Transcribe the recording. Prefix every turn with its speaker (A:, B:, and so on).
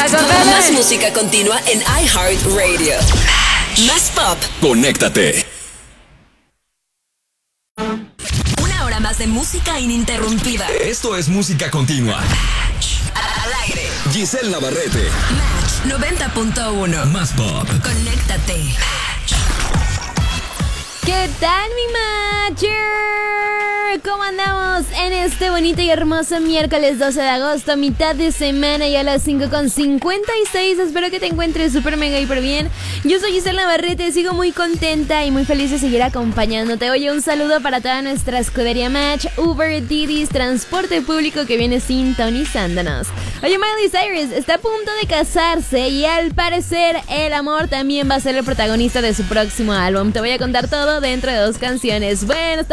A: Más música continua en iHeartRadio. Más pop.
B: Conéctate.
A: Una hora más de música ininterrumpida.
B: Esto es música continua.
A: Al aire.
B: Giselle Navarrete.
A: Match 90.1.
B: Más pop.
A: Conéctate.
C: ¿Qué tal, mi Matcher? ¿Cómo andamos en este bonito y hermoso miércoles 12 de agosto, mitad de semana y a las 5:56? Espero que te encuentres súper mega hiper bien. Yo soy Giselle Navarrete, sigo muy contenta y muy feliz de seguir acompañándote. Oye, un saludo para toda nuestra escudería Match, Uber, Didis, transporte público que viene sintonizándonos. Oye, Miley Cyrus está a punto de casarse y al parecer el amor también va a ser el protagonista de su próximo álbum. Te voy a contar todo dentro de 2 canciones. Bueno,